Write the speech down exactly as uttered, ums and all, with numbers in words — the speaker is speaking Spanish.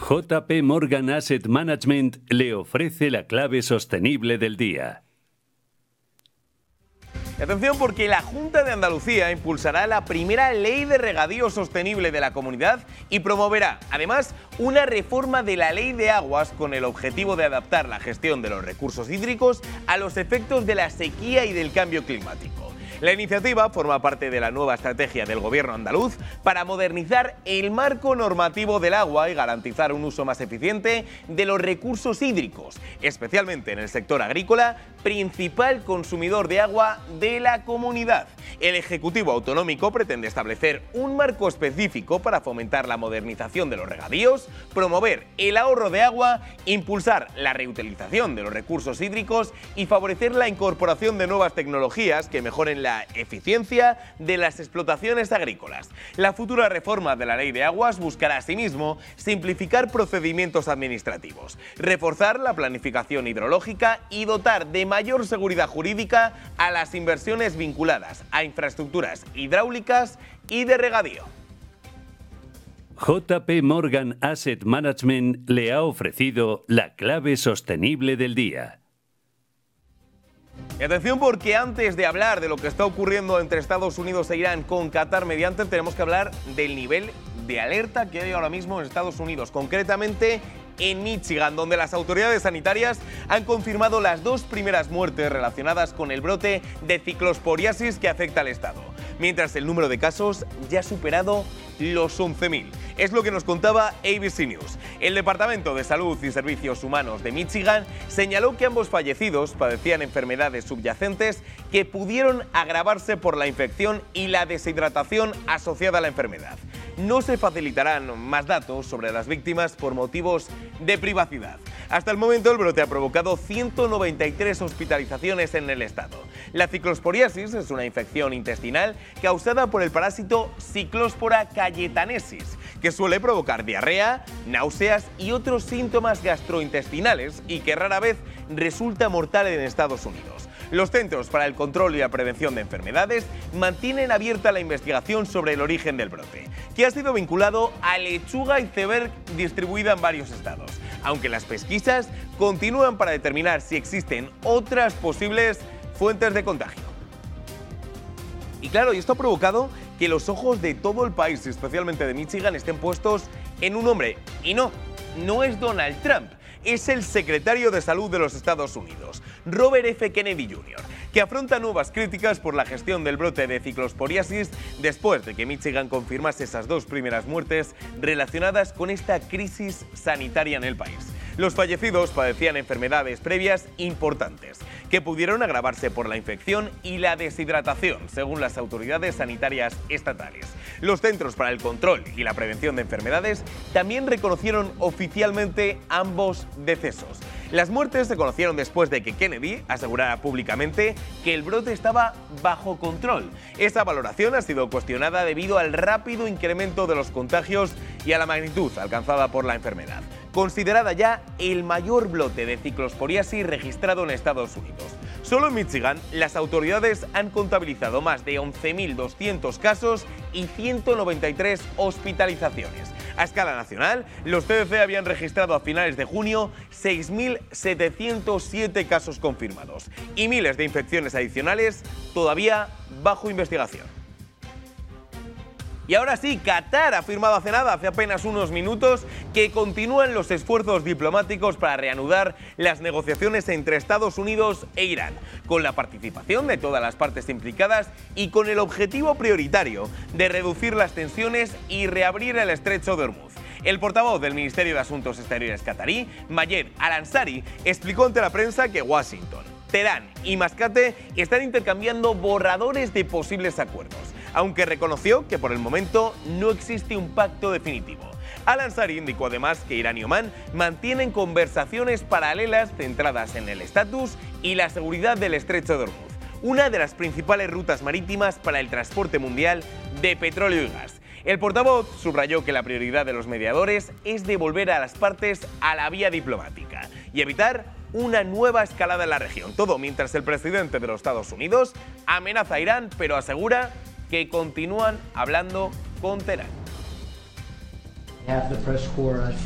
J P Morgan Asset Management le ofrece la clave sostenible del día. Atención, porque la Junta de Andalucía impulsará la primera ley de regadío sostenible de la comunidad y promoverá, además, una reforma de la ley de aguas con el objetivo de adaptar la gestión de los recursos hídricos a los efectos de la sequía y del cambio climático. La iniciativa forma parte de la nueva estrategia del Gobierno andaluz para modernizar el marco normativo del agua y garantizar un uso más eficiente de los recursos hídricos, especialmente en el sector agrícola, principal consumidor de agua de la comunidad. El Ejecutivo Autonómico pretende establecer un marco específico para fomentar la modernización de los regadíos, promover el ahorro de agua, impulsar la reutilización de los recursos hídricos y favorecer la incorporación de nuevas tecnologías que mejoren la la eficiencia de las explotaciones agrícolas. La futura reforma de la Ley de Aguas buscará asimismo simplificar procedimientos administrativos, reforzar la planificación hidrológica y dotar de mayor seguridad jurídica a las inversiones vinculadas a infraestructuras hidráulicas y de regadío. J P Morgan Asset Management le ha ofrecido la clave sostenible del día. Y atención, porque antes de hablar de lo que está ocurriendo entre Estados Unidos e Irán con Qatar mediante, tenemos que hablar del nivel de alerta que hay ahora mismo en Estados Unidos, concretamente en Michigan, donde las autoridades sanitarias han confirmado las dos primeras muertes relacionadas con el brote de ciclosporiasis que afecta al estado, mientras el número de casos ya ha superado los once mil. Es lo que nos contaba A B C News. El Departamento de Salud y Servicios Humanos de Michigan señaló que ambos fallecidos padecían enfermedades subyacentes que pudieron agravarse por la infección y la deshidratación asociada a la enfermedad. No se facilitarán más datos sobre las víctimas por motivos de privacidad. Hasta el momento, el brote ha provocado ciento noventa y tres hospitalizaciones en el estado. La ciclosporiasis es una infección intestinal causada por el parásito Cyclospora cayetanesis, que suele provocar diarrea, náuseas y otros síntomas gastrointestinales y que rara vez resulta mortal en Estados Unidos. Los Centros para el Control y la Prevención de Enfermedades mantienen abierta la investigación sobre el origen del brote, que ha sido vinculado a lechuga iceberg distribuida en varios estados, aunque las pesquisas continúan para determinar si existen otras posibles fuentes de contagio. Y claro, y esto ha provocado que los ojos de todo el país, especialmente de Michigan, estén puestos en un hombre. Y no, no es Donald Trump, es el secretario de Salud de los Estados Unidos, Robert F. Kennedy junior, que afronta nuevas críticas por la gestión del brote de ciclosporiasis después de que Michigan confirmase esas dos primeras muertes relacionadas con esta crisis sanitaria en el país. Los fallecidos padecían enfermedades previas importantes, que pudieron agravarse por la infección y la deshidratación, según las autoridades sanitarias estatales. Los Centros para el Control y la Prevención de Enfermedades también reconocieron oficialmente ambos decesos. Las muertes se conocieron después de que Kennedy asegurara públicamente que el brote estaba bajo control. Esa valoración ha sido cuestionada debido al rápido incremento de los contagios y a la magnitud alcanzada por la enfermedad, considerada ya el mayor brote de ciclosporiasis registrado en Estados Unidos. Solo en Michigan, las autoridades han contabilizado más de once mil doscientos casos y ciento noventa y tres hospitalizaciones. A escala nacional, los C D C habían registrado a finales de junio seis mil setecientos siete casos confirmados y miles de infecciones adicionales todavía bajo investigación. Y ahora sí, Qatar ha firmado hace nada, hace apenas unos minutos, que continúan los esfuerzos diplomáticos para reanudar las negociaciones entre Estados Unidos e Irán, con la participación de todas las partes implicadas y con el objetivo prioritario de reducir las tensiones y reabrir el estrecho de Hormuz. El portavoz del Ministerio de Asuntos Exteriores qatarí, Mayed Al-Ansari, explicó ante la prensa que Washington, Teherán y Mascate están intercambiando borradores de posibles acuerdos, aunque reconoció que por el momento no existe un pacto definitivo. Al-Ansari indicó además que Irán y Omán mantienen conversaciones paralelas centradas en el estatus y la seguridad del estrecho de Hormuz, una de las principales rutas marítimas para el transporte mundial de petróleo y gas. El portavoz subrayó que la prioridad de los mediadores es devolver a las partes a la vía diplomática y evitar una nueva escalada en la región. Todo mientras el presidente de los Estados Unidos amenaza a Irán, pero asegura que continúan hablando con Teherán.